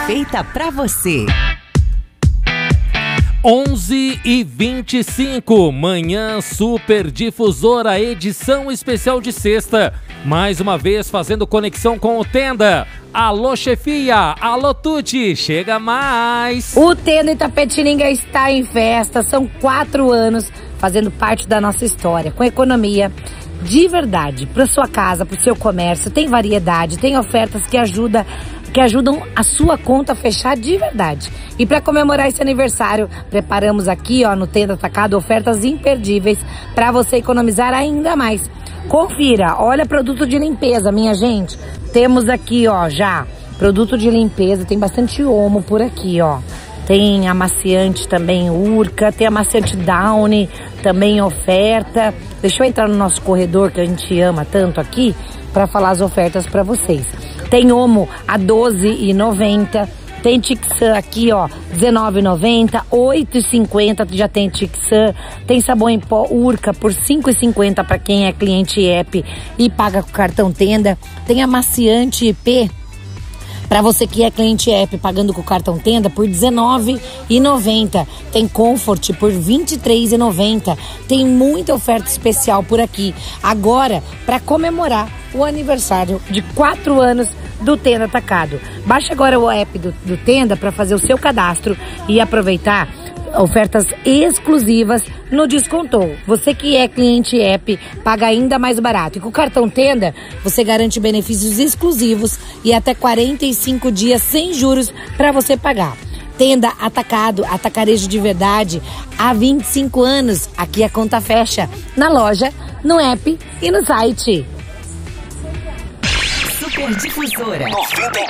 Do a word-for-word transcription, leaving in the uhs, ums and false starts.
feita pra você. onze e vinte e cinco, Manhã Super Difusora, edição especial de sexta. Mais uma vez fazendo conexão com o Tenda. Alô, chefia! Alô, Tuti! Chega mais! O Tenda Itapetininga está em festa. São quatro anos fazendo parte da nossa história, com economia de verdade, para sua casa, para o seu comércio. Tem variedade, tem ofertas que ajudam que ajudam a sua conta a fechar de verdade. E para comemorar esse aniversário, preparamos aqui, ó, no Tenda Atacado, ofertas imperdíveis para você economizar ainda mais. Confira, olha, produto de limpeza, minha gente. Temos aqui, ó, já produto de limpeza, tem bastante Omo por aqui, ó. Tem amaciante também Urca, tem amaciante Downy, também oferta. Deixa eu entrar no nosso corredor que a gente ama tanto aqui para falar as ofertas para vocês. Tem Omo a doze reais e noventa centavos. Tem Tixan aqui, ó, dezenove reais e noventa centavos, oito reais e cinquenta centavos, já tem Tixan. Tem sabão em pó Urca por cinco reais e cinquenta centavos para quem é cliente app e paga com cartão Tenda. Tem amaciante P para você que é cliente app pagando com o cartão Tenda por dezenove reais e noventa centavos. Tem Comfort por vinte e três reais e noventa centavos. Tem muita oferta especial por aqui. Agora, para comemorar o aniversário de quatro anos do Tenda Atacado. Baixe agora o app do, do Tenda para fazer o seu cadastro e aproveitar ofertas exclusivas no Descontou. Você que é cliente app, paga ainda mais barato. E com o cartão Tenda, você garante benefícios exclusivos e até quarenta e cinco dias sem juros para você pagar. Tenda Atacado, atacarejo de verdade, há vinte e cinco anos. Aqui a conta fecha na loja, no app e no site. Super Difusora.